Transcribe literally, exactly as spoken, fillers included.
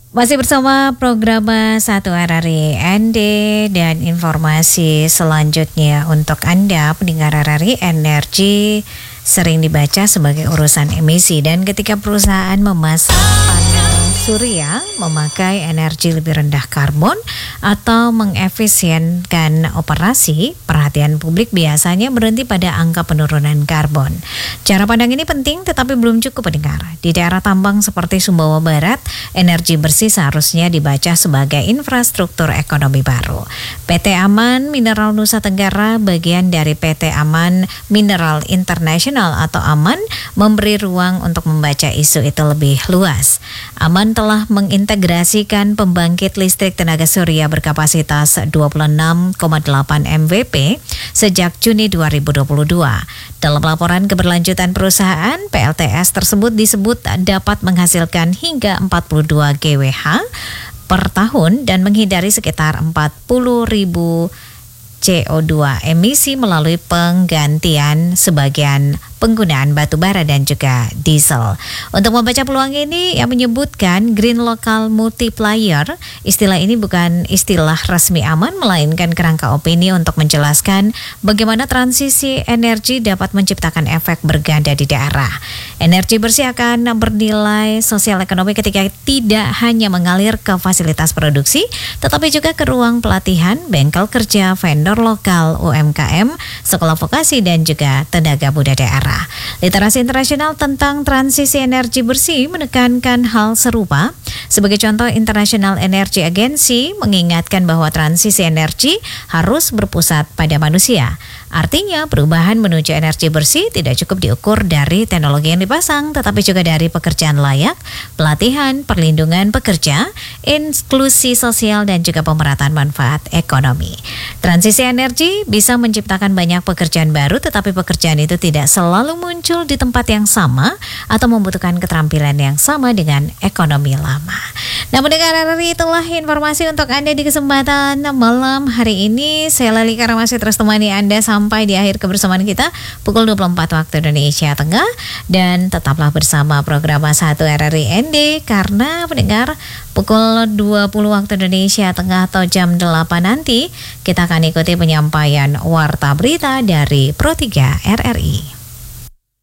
Masih bersama program satu R R I N D dan informasi selanjutnya untuk Anda pendengar R R I. Energi sering dibaca sebagai urusan emisi, dan ketika perusahaan memasang panel surya memakai energi lebih rendah karbon atau mengefisienkan operasi, perhatian publik biasanya berhenti pada angka penurunan karbon. Cara pandang ini penting tetapi belum cukup pendengar. Di daerah tambang seperti Sumbawa Barat, energi bersih seharusnya dibaca sebagai infrastruktur ekonomi baru. P T Aman Mineral Nusa Tenggara, bagian dari P T Aman Mineral International atau Aman, memberi ruang untuk membaca isu itu lebih luas. Aman telah mengintegrasikan pembangkit listrik tenaga surya berkapasitas dua puluh enam koma delapan megawatt sejak Juni dua ribu dua puluh dua. Dalam laporan keberlanjutan perusahaan, P L T S tersebut disebut dapat menghasilkan hingga empat puluh dua gigawatt per tahun dan menghindari sekitar empat puluh ribu C O dua emisi melalui penggantian sebagian penggunaan batu bara dan juga diesel. Untuk membaca peluang ini yang menyebutkan Green Local Multiplier, istilah ini bukan istilah resmi Aman melainkan kerangka opini untuk menjelaskan bagaimana transisi energi dapat menciptakan efek berganda di daerah. Energi bersih akan bernilai sosial ekonomi ketika tidak hanya mengalir ke fasilitas produksi tetapi juga ke ruang pelatihan, bengkel kerja, vendor lokal, U M K M, sekolah vokasi dan juga tenaga muda daerah. Literasi internasional tentang transisi energi bersih menekankan hal serupa. Sebagai contoh, International Energy Agency mengingatkan bahwa transisi energi harus berpusat pada manusia. Artinya, perubahan menuju energi bersih tidak cukup diukur dari teknologi yang dipasang, tetapi juga dari pekerjaan layak, pelatihan, perlindungan pekerja, inklusi sosial, dan juga pemerataan manfaat ekonomi. Transisi energi bisa menciptakan banyak pekerjaan baru, tetapi pekerjaan itu tidak selalu muncul di tempat yang sama atau membutuhkan keterampilan yang sama dengan ekonomi lama. Nah, pendengar R R I, itulah informasi untuk Anda di kesempatan malam hari ini. Saya Lali Kara masih terus temani Anda sampai di akhir kebersamaan kita pukul dua puluh empat waktu Indonesia Tengah, dan tetaplah bersama program satu R R I N D karena pendengar pukul dua puluh waktu Indonesia Tengah atau jam delapan nanti kita akan ikuti penyampaian warta berita dari Pro tiga R R I.